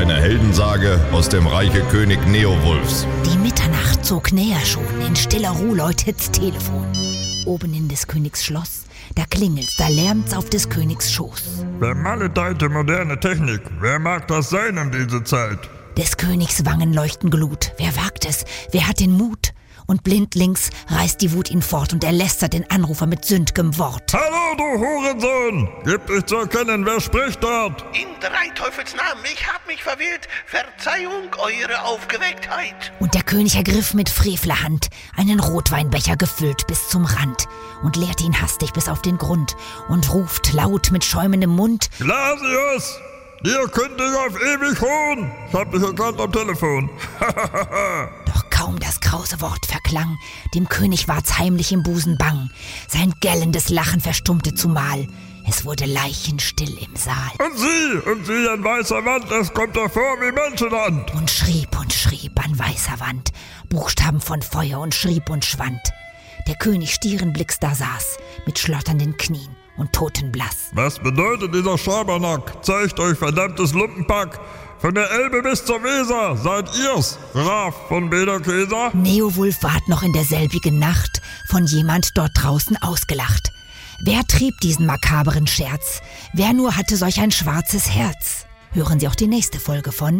Eine Heldensage aus dem Reiche König Neowulfs. Die Mitternacht zog näher schon, in stiller Ruhe läutet's Telefon. Oben in des Königs Schloss, da klingelt's, da lärmt's auf des Königs Schoß. Vermaledeite moderne Technik, wer mag das sein in dieser Zeit? Des Königs Wangen leuchten Glut, wer wagt es, wer hat den Mut? Und blindlings reißt die Wut ihn fort und er lästert den Anrufer mit sünd'gem Wort. Hallo, du Hurensohn! Gib dich zu erkennen, wer spricht dort? In 3 Teufels Namen, ich hab mich verwählt. Verzeihung, eure Aufgewecktheit. Und der König ergriff mit frevler Hand einen Rotweinbecher gefüllt bis zum Rand und leerte ihn hastig bis auf den Grund und ruft laut mit schäumendem Mund: Glasius! Dir kündig auf ewig hohn! Ich hab dich erkannt am Telefon. Doch kaum das krause Wort verklang, dem König ward's heimlich im Busen bang. Sein gellendes Lachen verstummte zumal. Es wurde leichenstill im Saal. Und sie an weißer Wand, es kommt hervor wie Menschenhand. Und schrieb an weißer Wand, Buchstaben von Feuer und schrieb und schwand. Der König stierenblicks da saß, mit schlotternden Knien und totenblass. Was bedeutet dieser Schabernack? Zeigt euch, verdammtes Lumpenpack! Von der Elbe bis zur Weser seid ihr's, Graf von Bederkäser? Neowulf ward noch in derselbigen Nacht von jemand dort draußen ausgelacht. Wer trieb diesen makaberen Scherz? Wer nur hatte solch ein schwarzes Herz? Hören Sie auch die nächste Folge von